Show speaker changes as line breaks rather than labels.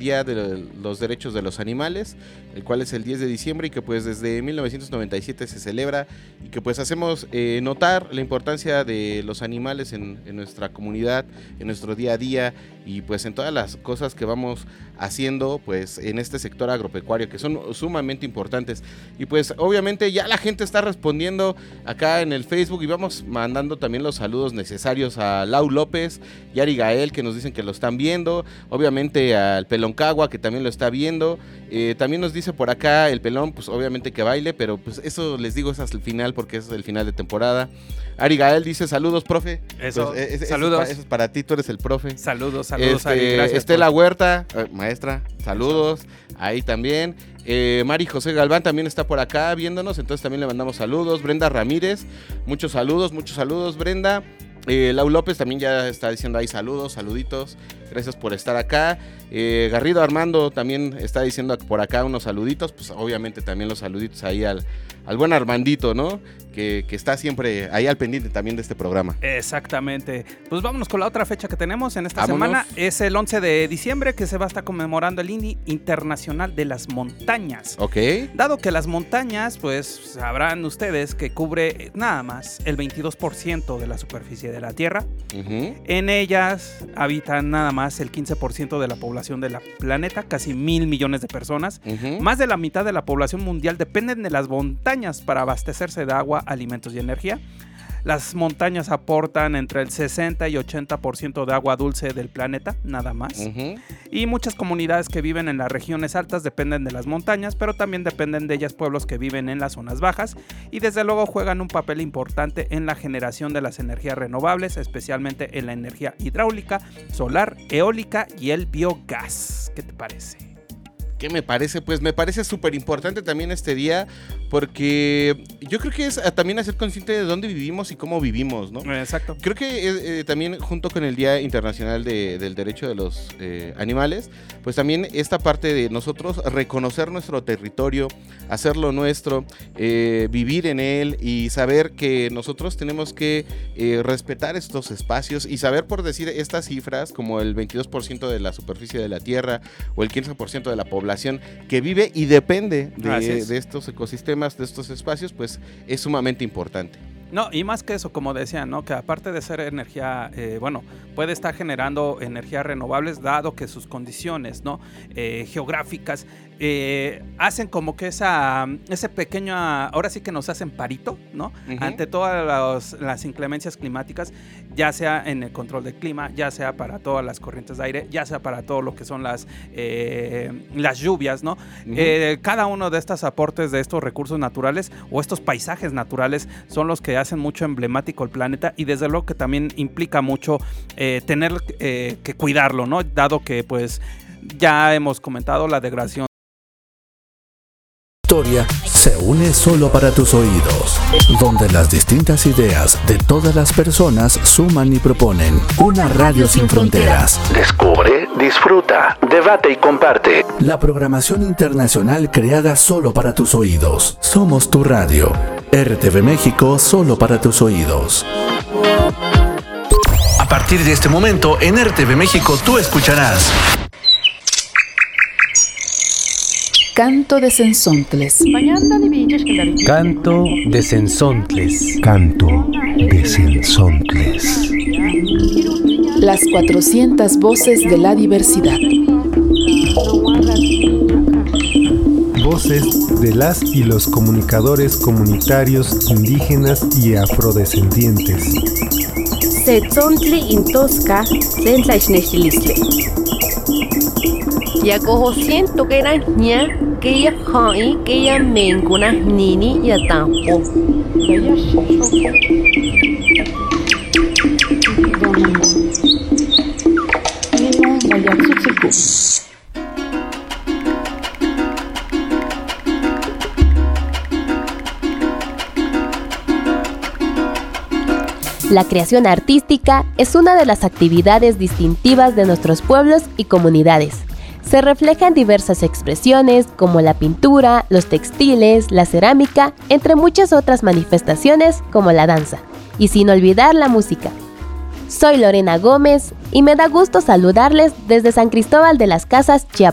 Día de los Derechos de los Animales, el cual es el 10 de diciembre y que pues desde 1997 se celebra y que pues hacemos notar la importancia de los animales en nuestra comunidad, en nuestro día a día y pues en todas las cosas que vamos haciendo pues en este sector agropecuario que son sumamente importantes. Y pues obviamente ya la gente está respondiendo acá en el Facebook y vamos mandando también los saludos necesarios a Lau López y Ari Gael, que nos dicen que lo están viendo, obviamente al Pelón Cagua, que también lo está viendo, también nos dice por acá el Pelón, pues obviamente que baile, pero pues eso les digo es hasta el final porque es el final de temporada. Ari Gael dice saludos, profe.
Eso,
pues,
saludos.
Eso es para ti, tú eres el profe.
Saludos, Ari, gracias.
Estela Huerta, maestra, saludos, ahí también. Mari José Galván también está por acá viéndonos, entonces también le mandamos saludos. Brenda Ramírez, muchos saludos, Brenda. Lau López también ya está diciendo ahí saludos, saluditos, gracias por estar acá. Garrido Armando también está diciendo por acá unos saluditos, pues obviamente también los saluditos ahí al buen Armandito, ¿no? Que está siempre ahí al pendiente también de este programa.
Exactamente. Pues vámonos con la otra fecha que tenemos en esta semana. Es el 11 de diciembre que se va a estar conmemorando el Día Internacional de las Montañas.
Ok.
Dado que las montañas, pues sabrán ustedes que cubre nada más el 22% de la superficie de la Tierra. Uh-huh. En ellas habitan nada más el 15% de la población del planeta, casi 1,000 millones de personas. Uh-huh. Más de la mitad de la población mundial dependen de las montañas para abastecerse de agua, alimentos y energía. Las montañas aportan entre el 60 y 80% de agua dulce del planeta, nada más. Uh-huh. Y muchas comunidades que viven en las regiones altas dependen de las montañas, pero también dependen de ellas pueblos que viven en las zonas bajas y desde luego juegan un papel importante en la generación de las energías renovables, especialmente en la energía hidráulica, solar, eólica y el biogás. ¿Qué te parece?
¿Qué me parece? Pues me parece súper importante también este día porque yo creo que es también hacer consciente de dónde vivimos y cómo vivimos, ¿no?
Exacto.
Creo que también junto con el Día Internacional del Derecho de los Animales, pues también esta parte de nosotros reconocer nuestro territorio, hacerlo nuestro, vivir en él y saber que nosotros tenemos que respetar estos espacios y saber por decir estas cifras como el 22% de la superficie de la Tierra o el 15% de la población que vive y depende de estos ecosistemas, de estos espacios, pues es sumamente importante.
No, y más que eso, como decían, ¿no? Que aparte de ser energía, puede estar generando energías renovables, dado que sus condiciones, ¿no? Geográficas hacen como que ese pequeño, ahora sí que nos hacen parito, ¿no? Uh-huh. Ante todas las inclemencias climáticas, ya sea en el control del clima, ya sea para todas las corrientes de aire, ya sea para todo lo que son las lluvias, ¿no? Uh-huh. Cada uno de estos aportes de estos recursos naturales o estos paisajes naturales son los que hacen mucho emblemático el planeta y desde luego que también implica mucho tener que cuidarlo, ¿no? Dado que pues ya hemos comentado la degradación.
Historia se une solo para tus oídos, donde las distintas ideas de todas las personas suman y proponen una radio sin fronteras. Descubre, disfruta, debate y comparte. La programación internacional creada solo para tus oídos. Somos tu radio. RTV México solo para tus oídos. A partir de este momento, en RTV México tú escucharás
Canto de Cenzontles.
Canto de Cenzontles.
Canto de Cenzontles.
Las 400 voces de la diversidad.
Voces de las y los comunicadores comunitarios indígenas y afrodescendientes.
Setzontli intosca sentlaichnechilistle. Yakoho siento que era ña que ya hai que ya menguna nini ya tampo.
La creación artística es una de las actividades distintivas de nuestros pueblos y comunidades. Se refleja en diversas expresiones como la pintura, los textiles, la cerámica, entre muchas otras manifestaciones como la danza. Y sin olvidar la música. Soy Lorena Gómez y me da gusto saludarles desde San Cristóbal de las Casas, Chiapas.